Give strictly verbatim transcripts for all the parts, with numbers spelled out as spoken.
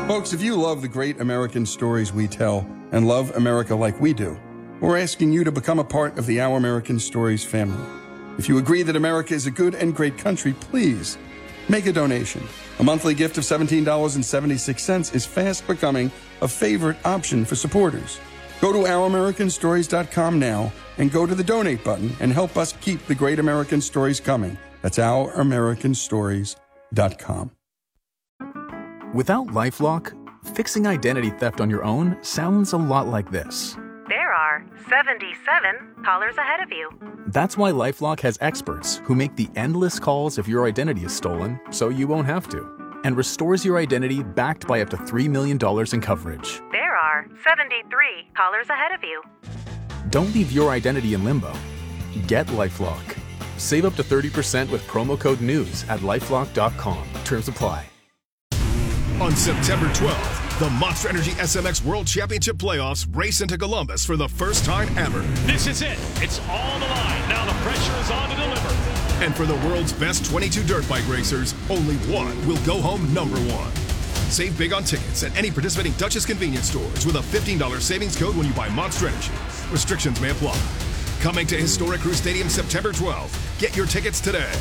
Folks, if you love the great American stories we tell and love America like we do, we're asking you to become a part of the Our American Stories family. If you agree that America is a good and great country, please make a donation. A monthly gift of seventeen dollars and seventy-six cents is fast becoming a favorite option for supporters. Go to our american stories dot com now and go to the donate button and help us keep the great American stories coming. That's our american stories dot com. Without LifeLock, fixing identity theft on your own sounds a lot like this. There are seventy-seven callers ahead of you. That's why LifeLock has experts who make the endless calls if your identity is stolen so you won't have to, and restores your identity backed by up to three million dollars in coverage. There are seventy-three callers ahead of you. Don't leave your identity in limbo. Get LifeLock. Save up to thirty percent with promo code NEWS at lifelock dot com. Terms apply. On September twelfth, the Monster Energy S M X World Championship Playoffs race into Columbus for the first time ever. This is it. It's on the line. Now the pressure is on to deliver. And for the world's best twenty-two dirt bike racers, only one will go home number one. Save big on tickets at any participating Dutchess convenience stores with a fifteen dollars savings code when you buy Monster Energy. Restrictions may apply. Coming to historic Crew Stadium September twelfth. Get your tickets today.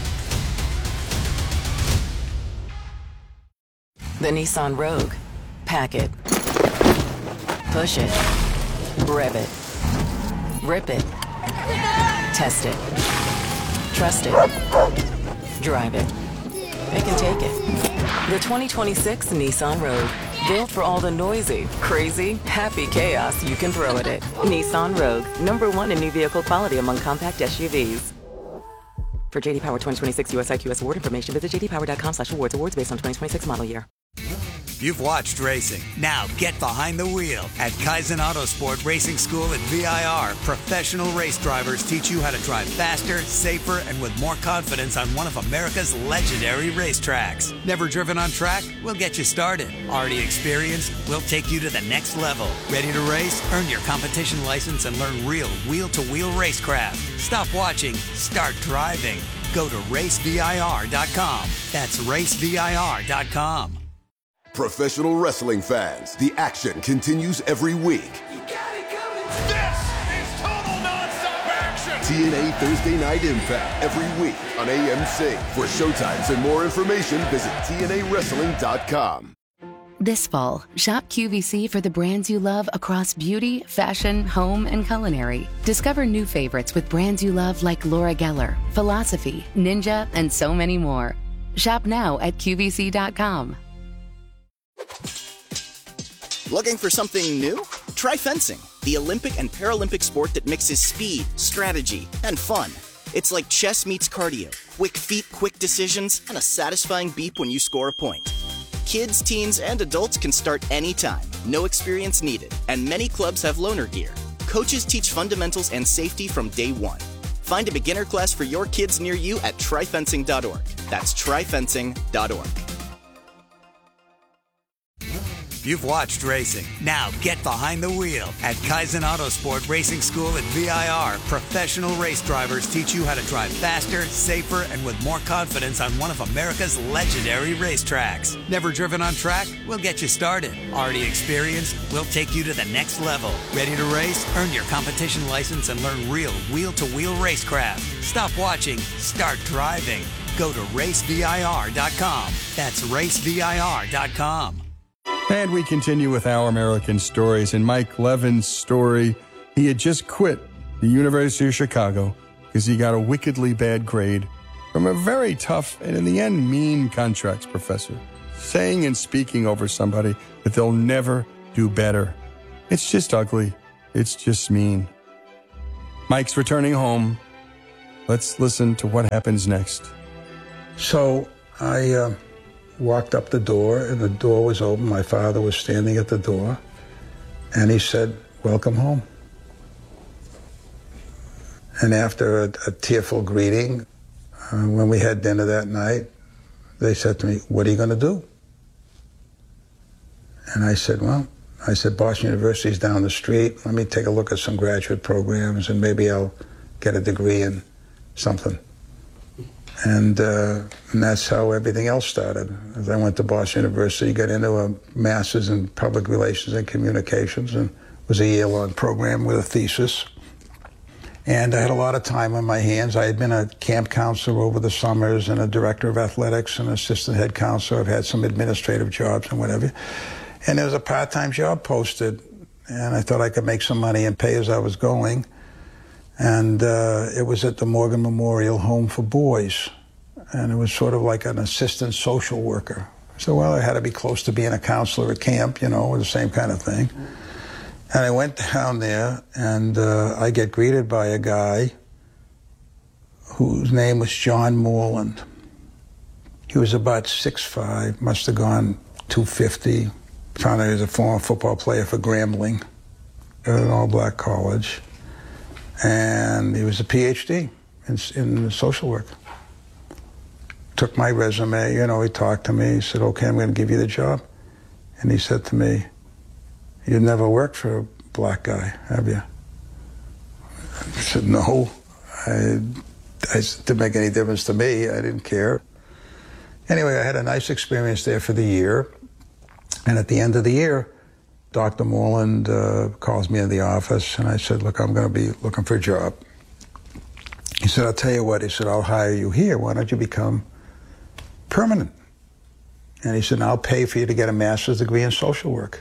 The Nissan Rogue. Pack it. Push it. Rev it. Rip it. Test it. Trust it. Drive it. It can take it. The twenty twenty-six Nissan Rogue. Built for all the noisy, crazy, happy chaos you can throw at it. Nissan Rogue. Number one in new vehicle quality among compact S U Vs. For J D Power twenty twenty-six U S I Q S award information, visit j d power dot com slash awards. Awards based on twenty twenty-six model year. You've watched racing. Now get behind the wheel. At Kaizen Autosport Racing School at V I R, professional race drivers teach you how to drive faster, safer, and with more confidence on one of America's legendary racetracks. Never driven on track? We'll get you started. Already experienced? We'll take you to the next level. Ready to race? Earn your competition license and learn real wheel-to-wheel racecraft. Stop watching. Start driving. Go to race V I R dot com. That's race V I R dot com. Professional wrestling fans, the action continues every week. You got it coming. This is total nonstop action. T N A Thursday Night Impact every week on A M C. For showtimes and more information, visit T N A wrestling dot com. This fall, shop Q V C for the brands you love across beauty, fashion, home, and culinary. Discover new favorites with brands you love like Laura Geller, Philosophy, Ninja, and so many more. Shop now at Q V C dot com. Looking for something new? Try fencing, the Olympic and Paralympic sport that mixes speed, strategy, and fun. It's like chess meets cardio. Quick feet, quick decisions, and a satisfying beep when you score a point. Kids, teens, and adults can start anytime. No experience needed. And many clubs have loaner gear. Coaches teach fundamentals and safety from day one. Find a beginner class for your kids near you at try fencing dot org. That's try fencing dot org. You've watched racing. Now get behind the wheel. At Kaizen Autosport Racing School at V I R, professional race drivers teach you how to drive faster, safer, and with more confidence on one of America's legendary racetracks. Never driven on track? We'll get you started. Already experienced? We'll take you to the next level. Ready to race? Earn your competition license and learn real wheel-to-wheel racecraft. Stop watching. Start driving. Go to race V I R dot com. That's race V I R dot com. And we continue with Our American Stories. And Mike Levin's story, he had just quit the University of Chicago because he got a wickedly bad grade from a very tough and in the end mean contracts professor, saying and speaking over somebody that they'll never do better. It's just ugly. It's just mean. Mike's returning home. Let's listen to what happens next. So I... Uh walked up the door, and the door was open. My father was standing at the door, and he said, "Welcome home." And after a, a tearful greeting, uh, when we had dinner that night, they said to me, "What are you going to do?" And I said, well, I said, Boston University's down the street. Let me take a look at some graduate programs, and maybe I'll get a degree in something. And, uh, and that's how everything else started. As I went to Boston University, got into a master's in public relations and communications, and was a year-long program with a thesis. And I had a lot of time on my hands. I had been a camp counselor over the summers and a director of athletics and assistant head counselor. I've had some administrative jobs and whatever. And there was a part-time job posted, and I thought I could make some money and pay as I was going. And uh, it was at the Morgan Memorial Home for Boys. And it was sort of like an assistant social worker. So, well, I had to be close to being a counselor at camp, you know, the same kind of thing. And I went down there, and uh, I get greeted by a guy whose name was John Moreland. He was about six five, must have gone two fifty. Found out he was a former football player for Grambling at an all-black college. And he was a P H D in, in social work. Took my resume, you know, he talked to me. He said, okay, I'm going to give you the job. And he said to me, "You never worked for a black guy, have you?" I said, no. I, I, it didn't make any difference to me. I didn't care. Anyway, I had a nice experience there for the year. And at the end of the year, Doctor Moreland uh, calls me in the office, and I said, look, I'm going to be looking for a job. He said, I'll tell you what. He said, I'll hire you here. Why don't you become permanent? And he said, I'll pay for you to get a master's degree in social work.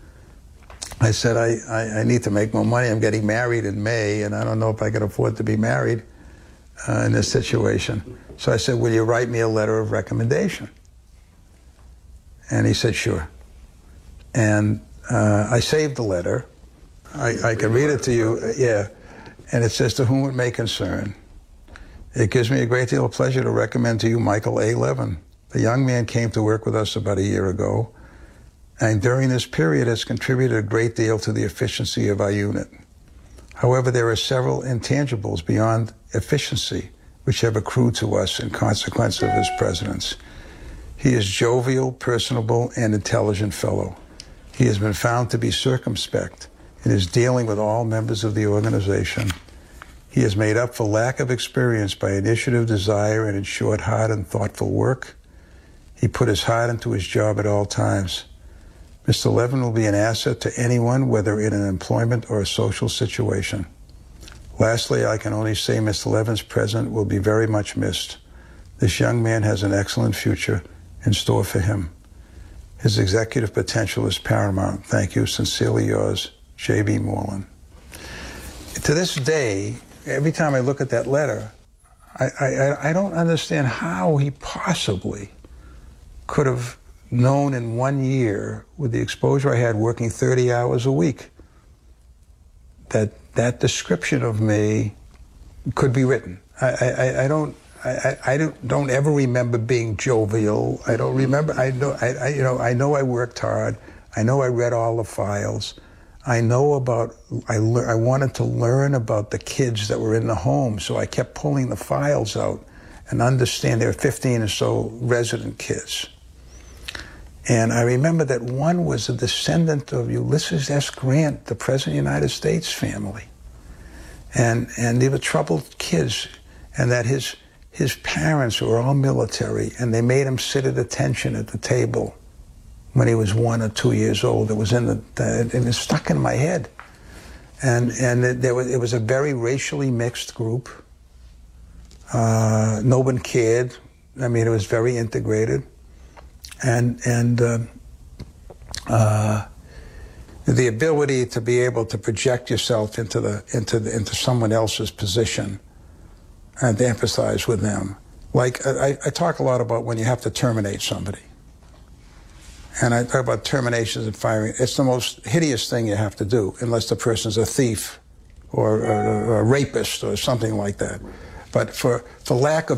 I said, I, I, I need to make more money. I'm getting married in May, and I don't know if I can afford to be married uh, in this situation. So I said, will you write me a letter of recommendation? And he said, sure. And uh, I saved the letter. I, I can read it to you. Uh, yeah. And it says, to whom it may concern. It gives me a great deal of pleasure to recommend to you Michael A. Levin. The young man came to work with us about a year ago, and during this period has contributed a great deal to the efficiency of our unit. However, there are several intangibles beyond efficiency which have accrued to us in consequence of his presence. He is jovial, personable, and intelligent fellow. He has been found to be circumspect in his dealing with all members of the organization. He has made up for lack of experience by initiative, desire, and in short, hard and thoughtful work. He put his heart into his job at all times. Mister Levin will be an asset to anyone, whether in an employment or a social situation. Lastly, I can only say Mister Levin's presence will be very much missed. This young man has an excellent future in store for him. His executive potential is paramount. Thank you. Sincerely yours, J B. Moreland. To this day, every time I look at that letter, I, I, I don't understand how he possibly could have known in one year, with the exposure I had working thirty hours a week, that that description of me could be written. I, I, I don't, I, I don't, don't ever remember being jovial. I don't remember. I know, I, I, you know, I know I worked hard. I know I read all the files. I know about. I le- I wanted to learn about the kids that were in the home, so I kept pulling the files out and understand there were fifteen or so resident kids. And I remember that one was a descendant of Ulysses S. Grant, the President of the United States family. And and they were troubled kids, and that his his parents were all military, and they made him sit at attention at the table when he was one or two years old. It was in the, the it was stuck in my head. And and it, there was, it was a very racially mixed group. Uh, no one cared. I mean, it was very integrated. And and uh, uh, the ability to be able to project yourself into the into the, into someone else's position and to empathize with them. Like I, I talk a lot about when you have to terminate somebody, and I talk about terminations and firing. It's the most hideous thing you have to do, unless the person's a thief or, or, or a rapist or something like that. But for for lack of